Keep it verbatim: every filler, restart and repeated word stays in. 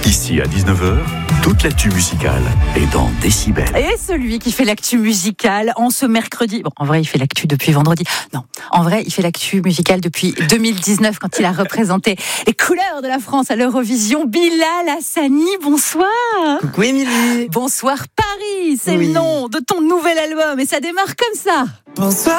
Ici à dix-neuf heures, toute l'actu musicale est dans Décibel. Et celui qui fait l'actu musicale en ce mercredi, bon, en vrai, il fait l'actu depuis vendredi. Non, en vrai, il fait l'actu musicale depuis deux mille dix-neuf quand il a représenté les couleurs de la France à l'Eurovision. Bilal Hassani, bonsoir. Coucou Émilie. Bonsoir Paris, c'est oui. le nom de ton nouvel album et ça démarre comme ça. Bonsoir